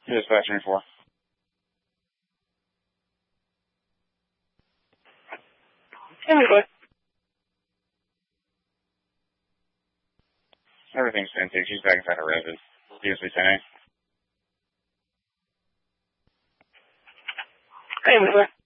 Dispatcher 4. Yeah, go. Everything's 10-6. She's back inside her residence. DSP 10-8. Hey, go.